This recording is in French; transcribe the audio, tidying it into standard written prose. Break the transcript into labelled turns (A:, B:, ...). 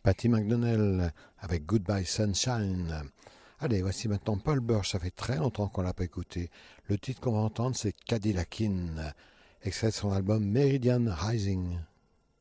A: Patty McDonnell avec Goodbye Sunshine. Allez, voici maintenant Paul Burch, ça fait très longtemps qu'on l'a pas écouté. Le titre qu'on va entendre, c'est Cadillacine, extrait de son album Meridian Rising.